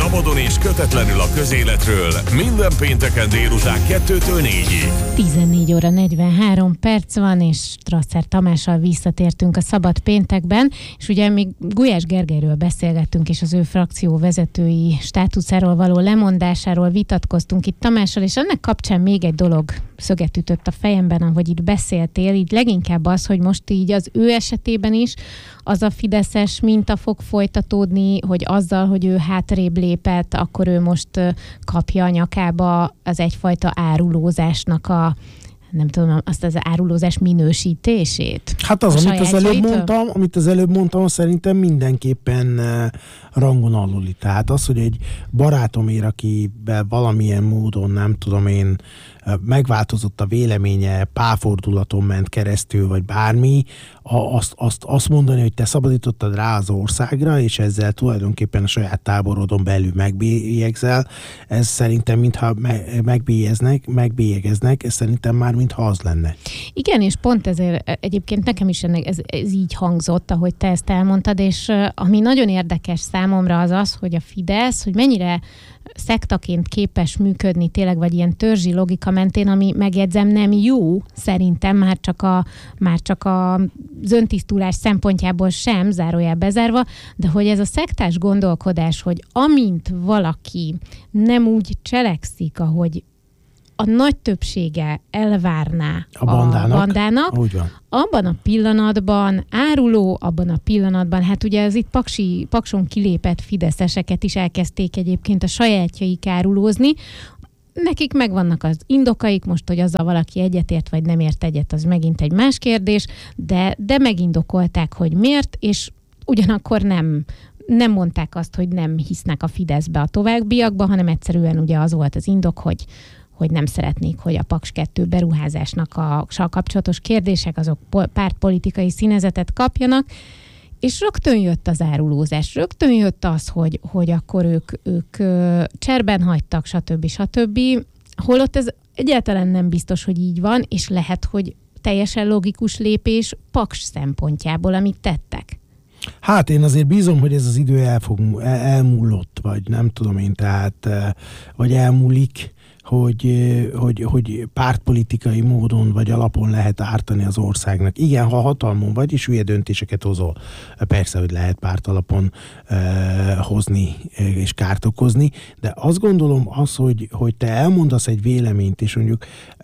Szabadon és kötetlenül a közéletről minden pénteken délután 2-től 4-ig. 14 óra 43 perc van, és Strasser Tamással visszatértünk a Szabad péntekben, és ugye még Gulyás Gergelyről beszélgettünk, és az ő frakció vezetői státuszáról való lemondásáról vitatkoztunk itt Tamással, és ennek kapcsán még egy dolog szöget ütött a fejemben, ahogy itt beszéltél, így leginkább az, hogy most így az ő esetében is az a fideszes minta fog folytatódni, hogy azzal, hogy ő hátrébb lépett, akkor ő most kapja a nyakába az egyfajta árulózásnak a, nem tudom, azt az árulózás minősítését. Hát az, amit az előbb mondtam, szerintem mindenképpen rangon aluli. Tehát az, hogy egy barátomért, akiben valamilyen módon, nem tudom én, megváltozott a véleménye, pálfordulaton ment keresztül, vagy bármi, azt mondani, hogy te szabadítottad rá az országra, és ezzel tulajdonképpen a saját táborodon belül megbélyegzel, ez szerintem mintha megbélyegeznek, ez szerintem már mintha az lenne. Igen, és pont ezért egyébként nekem is ez így hangzott, ahogy te ezt elmondtad, és ami nagyon érdekes számomra az, hogy a Fidesz, hogy mennyire szektaként képes működni tényleg, vagy ilyen törzsi logika mentén, ami megjegyzem nem jó, szerintem már csak a öntisztulás szempontjából sem, zárójel bezárva, de hogy ez a szektás gondolkodás, hogy amint valaki nem úgy cselekszik, ahogy a nagy többsége elvárná a bandának, abban a pillanatban áruló, abban a pillanatban, hát ugye ez itt Pakson kilépett fideszeseket is elkezdték egyébként a sajátjaik árulózni. Nekik megvannak az indokaik, most, hogy azzal valaki egyetért vagy nem ért egyet, az megint egy más kérdés, de megindokolták, hogy miért, és ugyanakkor nem mondták azt, hogy nem hisznek a Fideszbe a továbbiakba, hanem egyszerűen ugye az volt az indok, hogy nem szeretnék, hogy a Paks 2 beruházásnak a kapcsolatos kérdések azok pártpolitikai színezetet kapjanak, és rögtön jött az árulózás, rögtön jött az, hogy akkor ők cserben hagytak, stb. Holott ez egyáltalán nem biztos, hogy így van, és lehet, hogy teljesen logikus lépés Paks szempontjából, amit tettek. Hát én azért bízom, hogy ez az idő elmúlott, vagy nem tudom én, tehát, vagy elmúlik, hogy pártpolitikai módon vagy alapon lehet ártani az országnak. Igen, ha hatalmon vagy, és hülye döntéseket hozol. Persze, hogy lehet párt alapon hozni és kárt okozni, de azt gondolom hogy te elmondasz egy véleményt, és mondjuk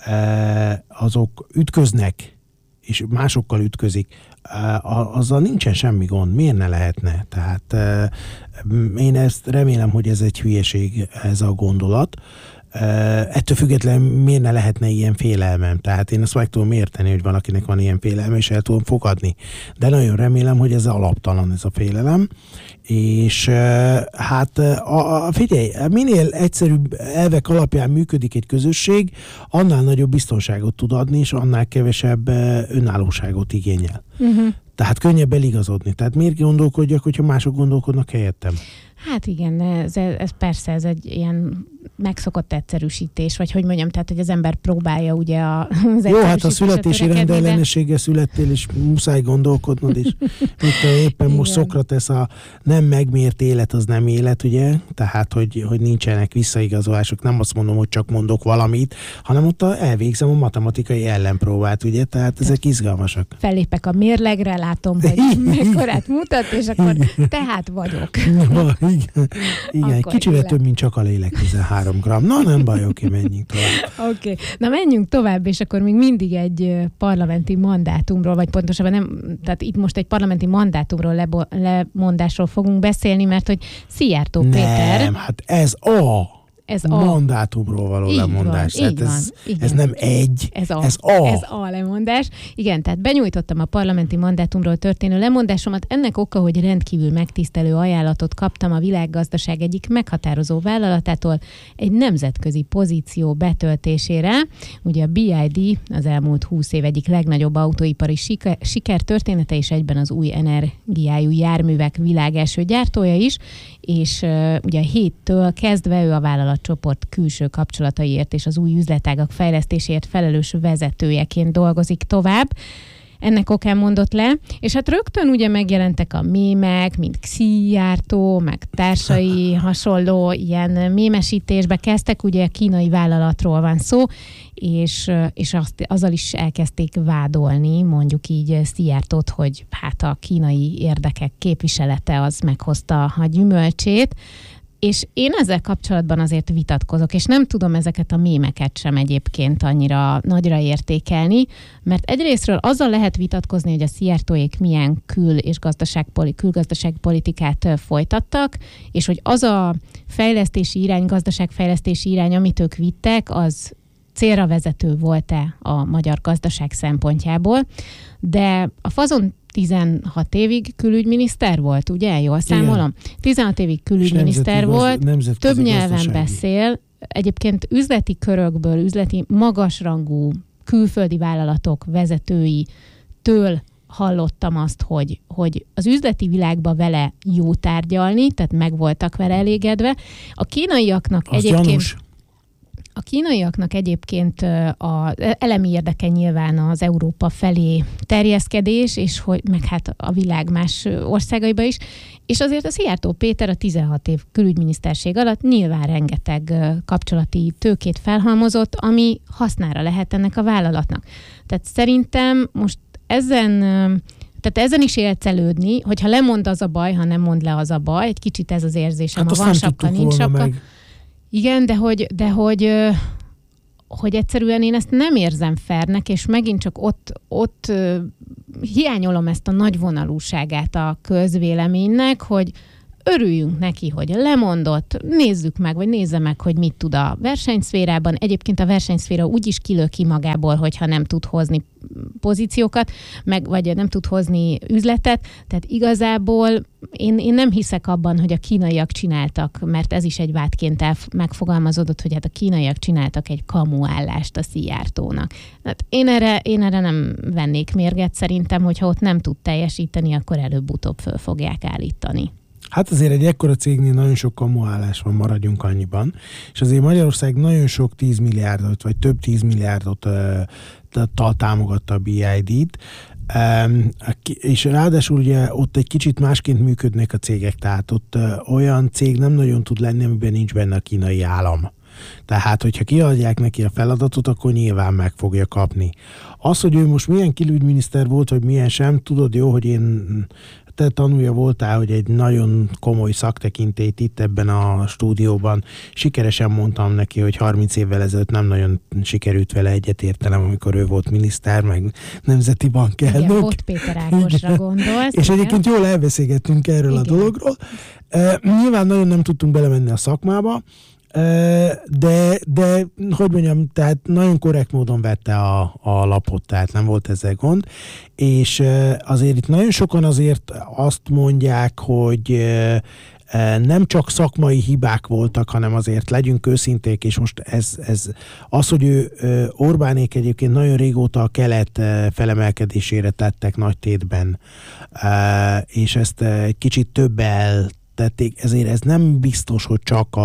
azok ütköznek, és másokkal ütközik, azzal nincsen semmi gond. Miért ne lehetne? Tehát én ezt remélem, hogy ez egy hülyeség, ez a gondolat. Ettől függetlenül miért ne lehetne ilyen félelmem? Tehát én ezt meg tudom érteni, hogy valakinek van ilyen félelme, és el tudom fogadni. De nagyon remélem, hogy ez alaptalan, ez a félelem. És hát figyelj, minél egyszerűbb elvek alapján működik egy közösség, annál nagyobb biztonságot tud adni, és annál kevesebb önállóságot igényel. Uh-huh. Tehát könnyebb eligazodni. Tehát miért gondolkodjak, hogyha mások gondolkodnak helyettem? Hát igen, ez persze, ez egy ilyen megszokott egyszerűsítés, vagy hogy mondjam, tehát, hogy az ember próbálja ugye az jó, hát a születési rendellenességgel születtél, és muszáj gondolkodnod, és éppen most Szokrates a nem megmért élet, az nem élet, ugye? Tehát, hogy nincsenek visszaigazolások, nem azt mondom, hogy csak mondok valamit, hanem ott elvégzem a matematikai ellenpróbát, ugye? Tehát ezek izgalmasak. Fellépek a mérlegre, látom, hogy mekkorát mutat, és akkor tehát vagyok. Igen, kicsivel több, mint csak a lélek, 13 gram. Na, nem baj, oké, menjünk tovább. Oké. Na, menjünk tovább, és akkor még mindig egy parlamenti mandátumról, vagy pontosabban nem, tehát itt most egy parlamenti mandátumról, lemondásról fogunk beszélni, mert hogy Szijjártó Péter... Nem, hát ez mandátumról való lemondás. Ez nem egy, ez a lemondás. Igen, tehát benyújtottam a parlamenti mandátumról történő lemondásomat. Ennek oka, hogy rendkívül megtisztelő ajánlatot kaptam a világgazdaság egyik meghatározó vállalatától egy nemzetközi pozíció betöltésére. Ugye a BYD az elmúlt 20 év egyik legnagyobb autóipari sikertörténete, és egyben az új energiájú járművek világelső gyártója is, és ugye a héttől kezdve ő a vállalatcsoport külső kapcsolataiért és az új üzletágak fejlesztéséért felelős vezetőjeként dolgozik tovább. ennek okán mondott le, és hát rögtön ugye megjelentek a mémek, mint Szijjártó, meg társai hasonló ilyen mémesítésbe kezdtek, ugye a kínai vállalatról van szó, és azzal is elkezdték vádolni, mondjuk így Szijjártót, hogy hát a kínai érdekek képviselete az meghozta a gyümölcsét, és én ezzel kapcsolatban azért vitatkozok, és nem tudom ezeket a mémeket sem egyébként annyira nagyra értékelni, mert egyrésztről azzal lehet vitatkozni, hogy a Szijjártóék milyen és külgazdasági politikát folytattak, és hogy az a fejlesztési irány, gazdaságfejlesztési irány, amit ők vittek, az célra vezető volt-e a magyar gazdaság szempontjából, de a Fazon 16 évig külügyminiszter volt, ugye? Jól számolom? 16 évig külügyminiszter volt, több nyelven beszél, egyébként üzleti körökből, üzleti magasrangú külföldi vállalatok vezetőitől hallottam azt, hogy az üzleti világba vele jó tárgyalni, tehát meg voltak vele elégedve. A kínaiaknak egyébként az elemi érdeke nyilván az Európa felé terjeszkedés, és meg hát a világ más országaiba is, és azért a Szijjártó Péter a 16 év külügyminiszterség alatt nyilván rengeteg kapcsolati tőkét felhalmozott, ami hasznára lehet ennek a vállalatnak. Tehát szerintem most ezen is élcelődni, hogyha lemond az a baj, ha nem mond le az a baj, egy kicsit ez az érzésem, hát a van sapka, nincs sapka. Igen, de hogy egyszerűen én ezt nem érzem fairnek, és megint csak ott hiányolom ezt a nagy vonalúságát a közvéleménynek, hogy örüljünk neki, hogy lemondott, nézzük meg, vagy nézze meg, hogy mit tud a versenyszférában. Egyébként a versenyszféra úgy is kilő ki magából, hogyha nem tud hozni pozíciókat, vagy nem tud hozni üzletet. Tehát igazából én nem hiszek abban, hogy a kínaiak csináltak, mert ez is egy vádként megfogalmazódott, hogy hát a kínaiak csináltak egy kamuállást a Szijjártónak. Hát én erre nem vennék mérget, szerintem, hogyha ott nem tud teljesíteni, akkor előbb-utóbb föl fogják állítani. Hát azért egy ekkora cégnél nagyon sok kamuállás van, maradjunk annyiban. És azért Magyarország nagyon sok 10 milliárdot, vagy több 10 milliárdot támogatta a BID-t, és ráadásul ugye ott egy kicsit másként működnek a cégek, tehát ott olyan cég nem nagyon tud lenni, amiben nincs benne a kínai állam. Tehát, hogyha kiadják neki a feladatot, akkor nyilván meg fogja kapni. Az, hogy ő most milyen külügyminiszter volt, vagy milyen sem, tudod jó, hogy te tanulja voltál, hogy egy nagyon komoly szaktekintélyt itt ebben a stúdióban sikeresen mondtam neki, hogy 30 évvel ezelőtt nem nagyon sikerült vele egyetértenem, amikor ő volt miniszter, meg Nemzeti Bank elnök. Igen, Bot Péter Ágosra gondolsz. És egyébként jól elbeszélgettünk erről a dologról. Nyilván nagyon nem tudtunk belemenni a szakmába, de hogy mondjam, tehát nagyon korrekt módon vette a lapot, tehát nem volt ezzel gond, és azért itt nagyon sokan azért azt mondják, hogy nem csak szakmai hibák voltak, hanem azért legyünk őszinték, és most ez az, hogy Orbánék egyébként nagyon régóta a kelet felemelkedésére tettek nagy tétben, és ezt egy kicsit többel tették, ezért ez nem biztos, hogy csak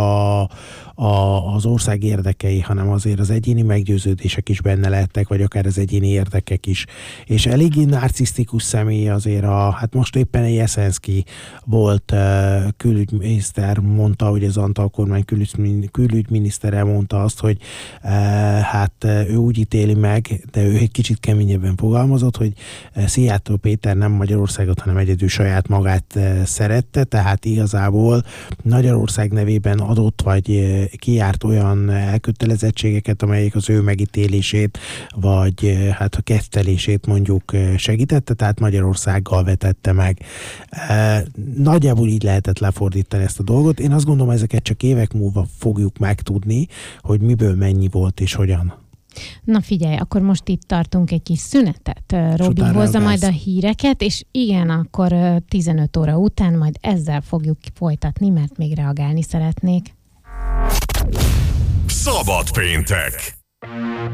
az ország érdekei, hanem azért az egyéni meggyőződések is benne lehettek, vagy akár az egyéni érdekek is. És eléggé narcisztikus személy azért hát most éppen egy Jeszenszky volt külügyminiszter, mondta, hogy az Antal kormány külügyminisztere mondta azt, hogy hát ő úgy ítéli meg, de ő egy kicsit keményebben fogalmazott, hogy Szijjártó Péter nem Magyarországot, hanem egyedül saját magát szerette, tehát igazából Magyarország nevében adott, vagy kijárt olyan elkötelezettségeket, amelyek az ő megítélését, vagy hát a kettelését mondjuk segítette, tehát Magyarországgal vetette meg. Nagyjából így lehetett lefordítani ezt a dolgot. Én azt gondolom, ezeket csak évek múlva fogjuk megtudni, hogy miből mennyi volt és hogyan. Na figyelj, akkor most itt tartunk egy kis szünetet. Robi hozza majd a híreket, és igen, akkor 15 óra után majd ezzel fogjuk folytatni, mert még reagálni szeretnék. Szabad péntek!